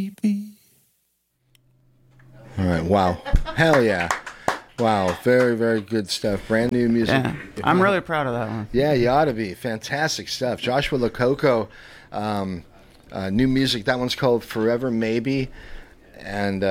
All right. Wow. Hell yeah. Wow. Very, very good stuff. Brand new music. Yeah, I'm really proud of that one. Yeah, you ought to be. Fantastic stuff. Joshua Lococo, new music. That one's called Forever Maybe. And,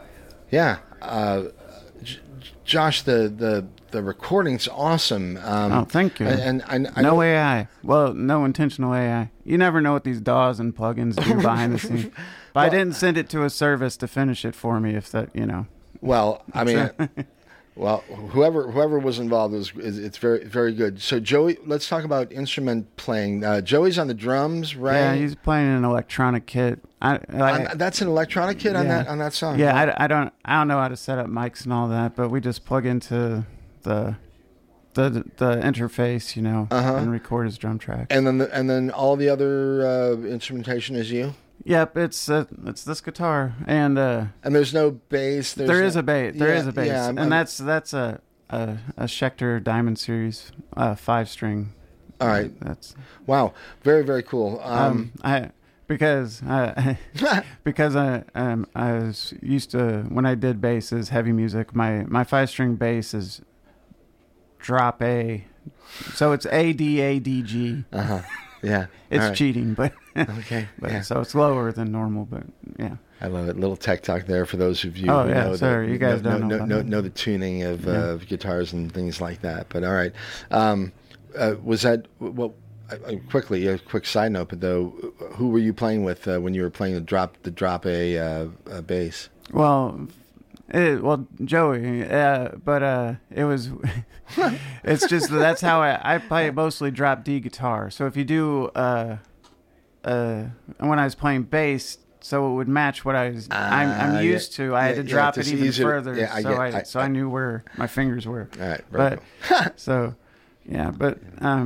Josh, the recording's awesome. Thank you. And I no AI. Well, no intentional AI. You never know what these DAWs and plugins do behind the scenes. But I didn't send it to a service to finish it for me. If that, Well, I mean, whoever was involved it's very, very good. So Joey, let's talk about instrument playing. Joey's on the drums, right? Yeah, he's playing an electronic kit. That's an electronic kit on that song. Yeah, I don't know how to set up mics and all that, but we just plug into the interface, and record his drum track. And then all the other instrumentation is you. Yep, it's this guitar and there's no bass. There is a bass. There is a bass, and that's a Schecter Diamond Series 5-string. All right, wow, very, very cool. Because I was used to, when I did basses, heavy music. My 5-string bass is drop A, so it's A D A D G. Yeah, it's cheating, but okay. So it's lower than normal, but yeah. I love it. Little tech talk there for those of you who know you guys don't know the tuning of guitars and things like that. But all right, was that quickly a quick side note? But though, who were you playing with when you were playing the drop A bass? Well, Joey, but it was. It's just that's how I play mostly drop D guitar. So if you do when I was playing bass, so it would match what I'm used to. I had to drop it even further, so I knew where my fingers were. All right, but so yeah, but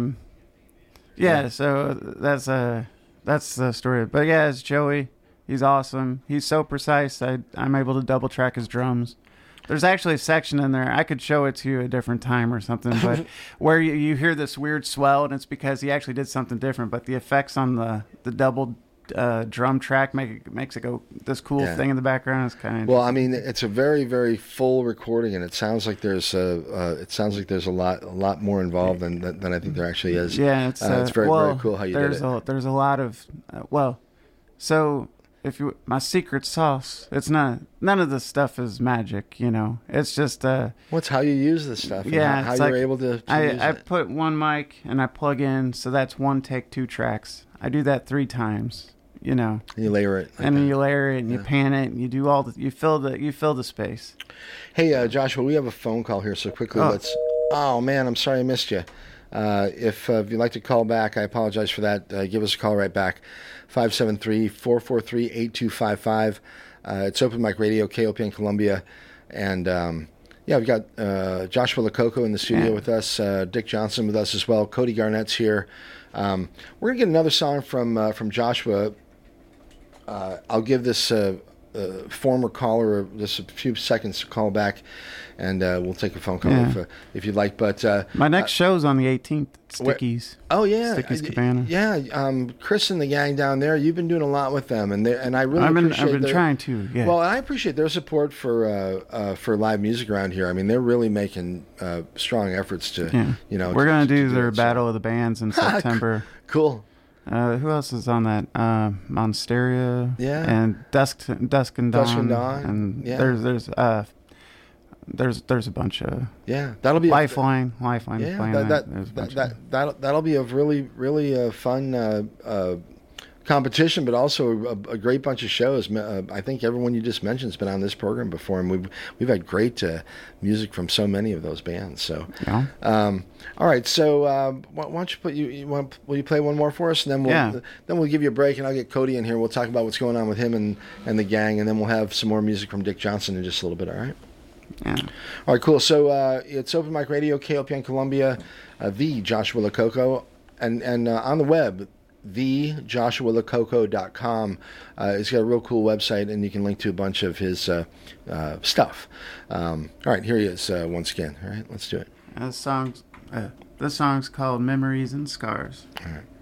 so that's the story. But yeah, it's Joey. He's awesome. He's so precise. I'm able to double track his drums. There's actually a section in there. I could show it to you a different time or something, but where you hear this weird swell, and it's because he actually did something different. But the effects on the double drum track makes it go this cool thing in the background. It's kind of well. I mean, it's a very, very full recording, and it sounds like there's a lot more involved than I think there actually is. Yeah, it's very, very cool how you did it. There's a lot of so. My secret sauce, it's none of this stuff is magic, it's just what's how you use this stuff and how you're able to use I it. put one mic and I plug in, so that's one take, 2 tracks. I do that 3 times, and you layer it and then you layer it and you pan it and you do you fill the space. Hey Joshua, we have a phone call here, so quickly oh man, I'm sorry I missed you. If you'd like to call back, I apologize for that. Give us a call right back. 573-443-8255. It's Open Mic Radio, KOPN Columbia. And we've got Joshua Lococo in the studio with us, Dick Johnson with us as well. Cody Garnett's here. We're going to get another song from Joshua. I'll give this former caller just a few seconds to call back, and we'll take a phone call if you'd like. But my next show's on the 18th. Stickies. Oh yeah, Stickies Cabana. Yeah, Chris and the gang down there. You've been doing a lot with them, and I really I've been appreciate trying to. Yeah. Well, I appreciate their support for live music around here. I mean, they're really making strong efforts to We're gonna do their Battle of the Bands in September. Cool. Who else is on that? Monsteria. Yeah. And Dusk and Dawn. Dusk and Dawn. And there's a bunch of that'll be Lifeline playing that'll be a really, really fun competition, but also a great bunch of shows. I think everyone you just mentioned has been on this program before, and we've had great music from so many of those bands. So all right, so why don't you will you play one more for us, and then we'll give you a break, and I'll get Cody in here. We'll talk about what's going on with him and the gang, and then we'll have some more music from Dick Johnson in just a little bit. All right. Yeah. All right, cool. So it's Open Mic Radio, KOPN Columbia, the Joshua Lococo, and on the web, thejoshualococo.com. He's got a real cool website, and you can link to a bunch of his stuff. All right, here he is once again. All right, let's do it. This song's called Memories and Scars. All right.